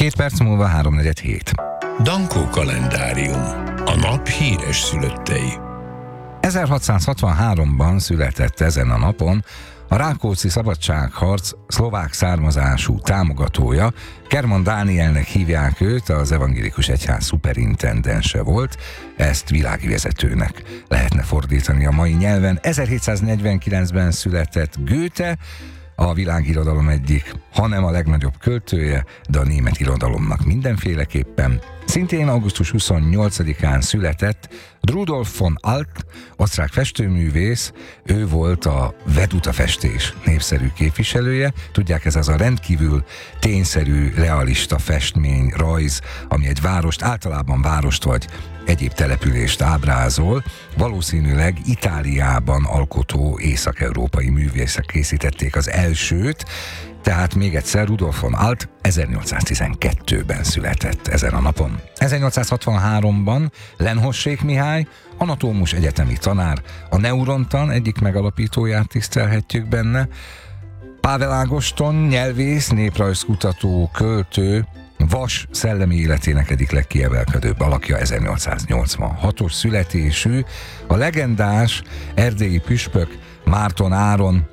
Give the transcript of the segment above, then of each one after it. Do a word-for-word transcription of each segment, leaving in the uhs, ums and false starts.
Két perc múlva háromnegyed hét. Dankó kalendárium. A nap híres szülöttei. ezerhatszázhatvanháromban született ezen a napon a Rákóczi Szabadságharc szlovák származású támogatója, Kerman Dánielnek hívják őt, az evangélikus egyház szuperintendense volt, ezt világi vezetőnek lehetne fordítani a mai nyelven. ezerhétszáznegyvenkilencben született Goethe, a világirodalom egyik, hanem a legnagyobb költője, de a német irodalomnak mindenféleképpen. Szintén augusztus huszonnyolcadikán született Rudolf von Alt, osztrák festőművész, ő volt a Veduta festés népszerű képviselője. Tudják, ez az a rendkívül tényszerű, realista festmény, rajz, ami egy várost, általában várost vagy egyéb települést ábrázol. Valószínűleg Itáliában alkotó észak-európai művészek készítették az elsőt, tehát még egyszer Rudolf von Alt ezernyolcszáztizenkettőben született ezen a napon. ezernyolcszázhatvanháromban Lenhossék Mihály, anatómus egyetemi tanár, a neurontan egyik megalapítóját tisztelhetjük benne. Pável Ágoston, nyelvész, néprajzkutató, költő, Vas szellemi életének egyik legkiemelkedőbb alakja, ezernyolcszáznyolcvanhatos születésű, a legendás erdélyi püspök Márton Áron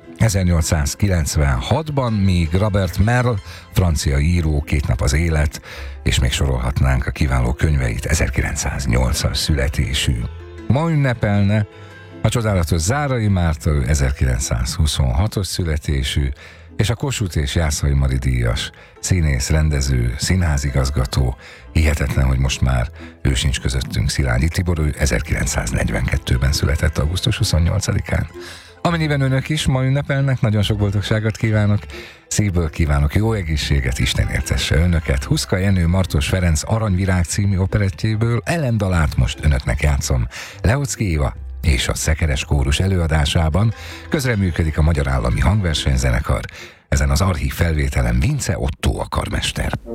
ezernyolcszázkilencvenhatban, míg Robert Merle, francia író, Két nap az élet, és még sorolhatnánk a kiváló könyveit, ezerkilencszáznyolcas születésű. Ma ünnepelne a csodálatos Zárai Márta, ezerkilencszázhuszonhatos születésű, és a Kossuth és Jászai Mari díjas színész, rendező, színházigazgató. Hihetetlen, hogy most már ő sincs közöttünk, Szilágyi Tibor, ő ezerkilencszáznegyvenkettőben született augusztus huszonnyolcadikán. Amennyiben önök is ma ünnepelnek, nagyon sok boldogságot kívánok, szívből kívánok jó egészséget, Isten értesse önöket. Huszka Jenő Martos Ferenc Aranyvirág című operettjéből Ellen dalát most önöknek játszom. Leocki Éva és a Szekeres Kórus előadásában közreműködik a Magyar Állami Hangversenyzenekar. Ezen az archív felvételen Vince Otto a karmester.